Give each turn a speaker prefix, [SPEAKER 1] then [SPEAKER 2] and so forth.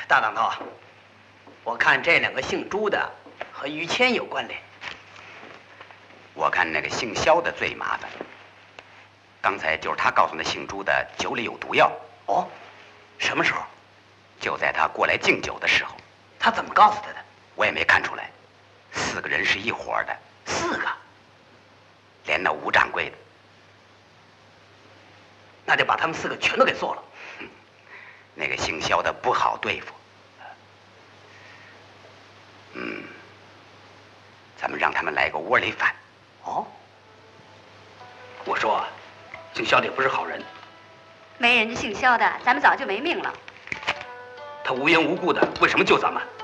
[SPEAKER 1] 大当头，我看这两个姓朱的和于谦有关联。
[SPEAKER 2] 我看那个姓肖的最麻烦。刚才就是他告诉那姓朱的酒里有毒药。
[SPEAKER 1] 哦，什么时候？
[SPEAKER 2] 就在他过来敬酒的时候。
[SPEAKER 1] 他怎么告诉他的？
[SPEAKER 2] 我也没看出来。4个人是一伙的。
[SPEAKER 1] 4个？
[SPEAKER 2] 连那吴掌柜的。
[SPEAKER 1] 那就把他们4个全都给做了。
[SPEAKER 2] 那个姓肖的不好对付。咱们让他们来个窝里反。
[SPEAKER 1] 哦，我说，姓肖的也不是好人。
[SPEAKER 3] 没人家姓肖的，咱们早就没命了。
[SPEAKER 1] 他无缘无故的，为什么救咱们？